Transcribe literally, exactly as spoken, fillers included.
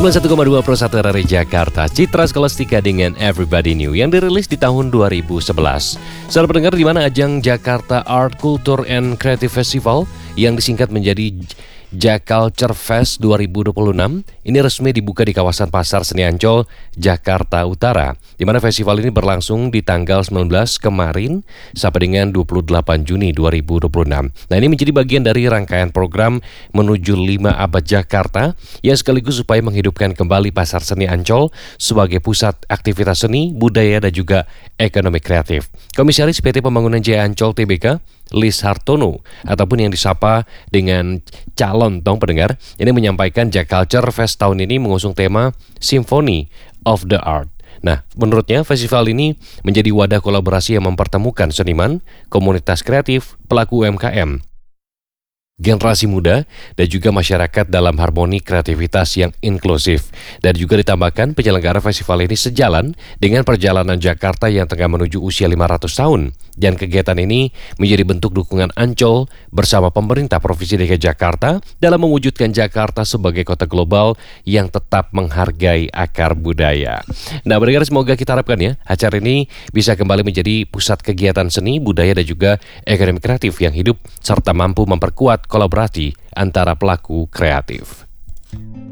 sembilan puluh satu koma dua Pro satu R R I Jakarta, Citra Scholastika dengan Everybody New yang dirilis di tahun dua ribu sebelas. Saudara pendengar, di mana ajang Jakarta Art, Culture and Creative Festival yang disingkat menjadi Jaculture Fest dua ribu dua puluh enam ini resmi dibuka di kawasan Pasar Seni Ancol, Jakarta Utara, di mana festival ini berlangsung di tanggal sembilan belas kemarin sampai dengan dua puluh delapan Juni dua ribu dua puluh enam. Nah, ini menjadi bagian dari rangkaian program menuju lima abad Jakarta yang sekaligus supaya menghidupkan kembali Pasar Seni Ancol sebagai pusat aktivitas seni, budaya, dan juga ekonomi kreatif. Komisaris P T Pembangunan Jaya Ancol T B K, Lis Hartono, ataupun yang disapa dengan calon tong pendengar, ini menyampaikan Jaculture Fest tahun ini mengusung tema Symphony of the Art. Nah, menurutnya festival ini menjadi wadah kolaborasi yang mempertemukan seniman, komunitas kreatif, pelaku U M K M, generasi muda, dan juga masyarakat dalam harmoni kreativitas yang inklusif. Dan juga ditambahkan penyelenggara festival ini sejalan dengan perjalanan Jakarta yang tengah menuju usia lima ratus tahun. Dan kegiatan ini menjadi bentuk dukungan Ancol bersama pemerintah Provinsi D K I Jakarta dalam mewujudkan Jakarta sebagai kota global yang tetap menghargai akar budaya. Nah, pendengar, semoga kita harapkan ya, acara ini bisa kembali menjadi pusat kegiatan seni, budaya, dan juga ekonomi kreatif yang hidup serta mampu memperkuat kolaborasi antara pelaku kreatif.